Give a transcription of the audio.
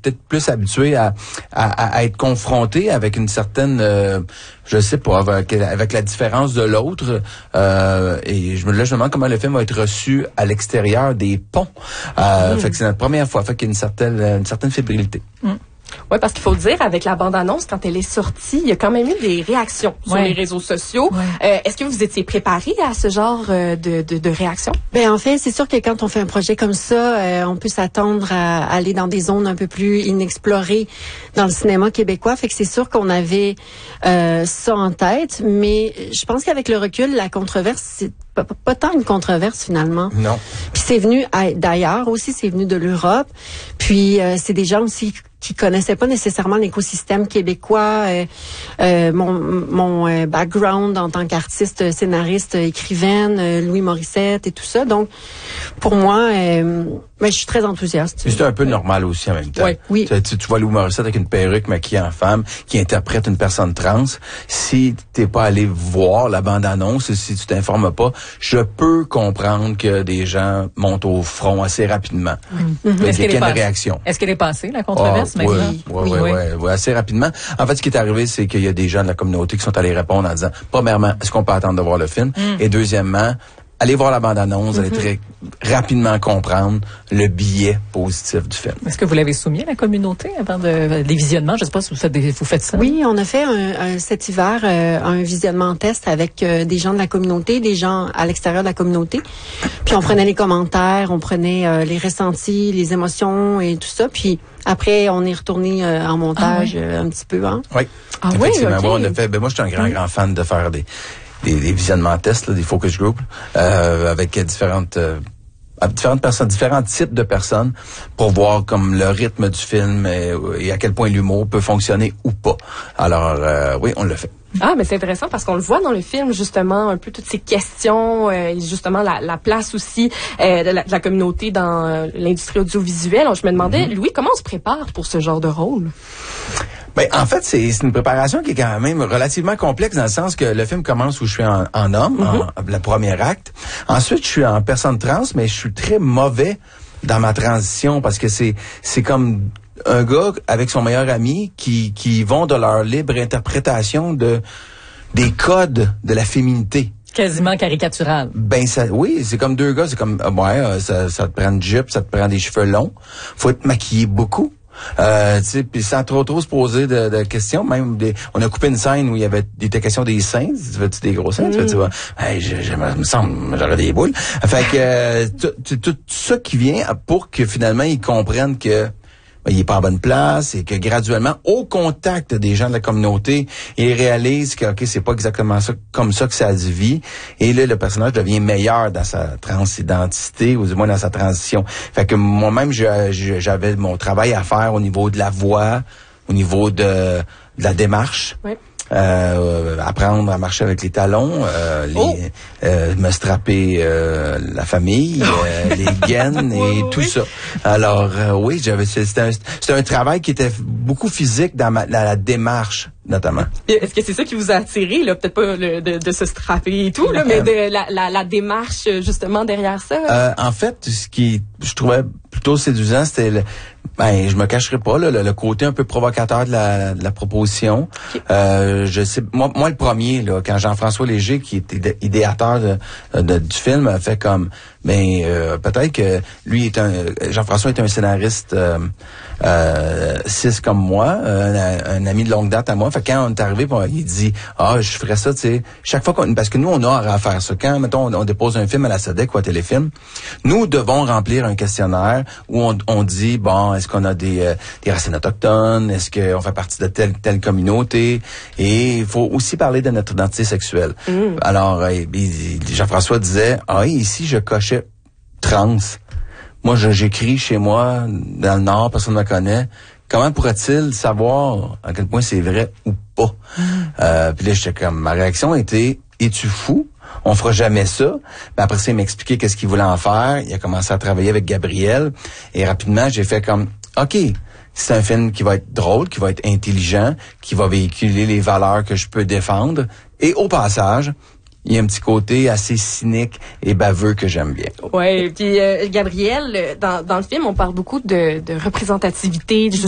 peut-être plus habitué à être confronté avec une certaine, je sais pas, avec la différence de l'autre. Et je me demande comment le film va être reçu à l'extérieur des ponts. Fait que c'est notre première fois. Fait qu'il y a une certaine fébrilité. Oui, parce qu'il faut le dire, avec la bande-annonce, quand elle est sortie, il y a quand même eu des réactions sur les réseaux sociaux. Est-ce que vous étiez préparé à ce genre de réactions? Ben en fait, c'est sûr que quand on fait un projet comme ça, on peut s'attendre à aller dans des zones un peu plus inexplorées dans le cinéma québécois. Fait que c'est sûr qu'on avait ça en tête, mais je pense qu'avec le recul, la controverse, c'est pas tant une controverse finalement. Non. Puis c'est venu d'ailleurs aussi, c'est venu de l'Europe. Puis c'est des gens aussi qui connaissaient pas nécessairement l'écosystème québécois, mon background en tant qu'artiste, scénariste, écrivaine, Louis Morissette et tout ça. Donc pour moi, je suis très enthousiaste. C'est un peu normal aussi en même temps. Oui. Tu vois Louis Morissette avec une perruque maquillée en femme qui interprète une personne trans. Si t'es pas allé voir la bande-annonce, si tu t'informes pas, je peux comprendre que des gens montent au front assez rapidement. Est-ce qu'elle est réaction? Est-ce qu'elle est passée, la controverse, maintenant? Oui, assez rapidement. En fait, ce qui est arrivé, c'est qu'il y a des gens de la communauté qui sont allés répondre en disant, premièrement, est-ce qu'on peut attendre de voir le film? Et deuxièmement, allez voir la bande-annonce, vous allez très rapidement comprendre le biais positif du film. Est-ce que vous l'avez soumis à la communauté avant des visionnements? Je ne sais pas si vous faites ça. Oui, on a fait cet hiver un visionnement test avec des gens de la communauté, des gens à l'extérieur de la communauté. Puis on prenait les commentaires, on prenait les ressentis, les émotions et tout ça. Puis après, on est retourné en montage un petit peu. Hein? Oui. Effectivement. Okay. On a fait, moi, je suis un grand fan de faire des visionnements tests, là, des focus groups, avec différentes personnes, différents types de personnes pour voir comme le rythme du film et à quel point l'humour peut fonctionner ou pas. Alors, oui, on l'a fait. Ah, mais c'est intéressant parce qu'on le voit dans le film, justement, un peu toutes ces questions, justement la place aussi de la communauté dans l'industrie audiovisuelle. Alors, je me demandais, Louis, comment on se prépare pour ce genre de rôle? Ben, en fait, c'est une préparation qui est quand même relativement complexe dans le sens que le film commence où je suis en homme, le premier acte. Ensuite, je suis en personne trans, mais je suis très mauvais dans ma transition parce que c'est comme un gars avec son meilleur ami qui vont de leur libre interprétation des codes de la féminité. Quasiment caricatural. Ben oui, c'est comme deux gars, c'est comme ça te prend une jupe, ça te prend des cheveux longs, faut être maquillé beaucoup. Puis sans trop se poser de questions, même on a coupé une scène où il y avait des questions des seins, tu veux-tu des gros seins, tu vois, me semble j'aurais des boules. Fait que tout ça qui vient pour que finalement ils comprennent que il est pas en bonne place et que graduellement, au contact des gens de la communauté, il réalise que c'est pas exactement ça comme ça que ça se vit. Et là, le personnage devient meilleur dans sa transidentité, ou du moins dans sa transition. Fait que moi-même, j'avais mon travail à faire au niveau de la voix, au niveau de la démarche. Oui. Apprendre à marcher avec les talons, me strapper la famille, les gaines et tout ça. Alors oui, c'était un travail qui était beaucoup physique dans la démarche notamment. Est-ce que c'est ça qui vous a attiré, là, peut-être pas de se strapper et tout, là, mais de la démarche justement derrière ça? En fait, ce qui je trouvais plutôt séduisant, c'était je me cacherai pas le côté un peu provocateur de la proposition. Okay. Je sais, moi le premier là, quand Jean-François Léger, qui était idéateur du film, a fait comme peut-être que lui Jean-François est un scénariste cis comme moi, un ami de longue date à moi. Fait que quand on est arrivé, il dit je ferais ça, tu sais, chaque fois parce que nous on a à faire ça. Quand mettons on dépose un film à la SODEC ou à Téléfilm, nous devons remplir un questionnaire où on dit est-ce qu'on a des racines autochtones, est-ce qu'on fait partie de telle communauté, et il faut aussi parler de notre identité sexuelle. Alors Jean-François disait ici je cochais trans. Moi j'écris chez moi dans le Nord, personne ne me connaît. Comment pourrait-il savoir à quel point c'est vrai ou pas? Puis là j'étais comme, ma réaction était, es-tu fou? On fera jamais ça. Mais après ça, il m'expliquait qu'est-ce qu'il voulait en faire. Il a commencé à travailler avec Gabriel. Et rapidement, j'ai fait comme, OK, c'est un film qui va être drôle, qui va être intelligent, qui va véhiculer les valeurs que je peux défendre. Et au passage, il y a un petit côté assez cynique et baveux que j'aime bien. Ouais, puis Gabriel, dans le film, on parle beaucoup de représentativité,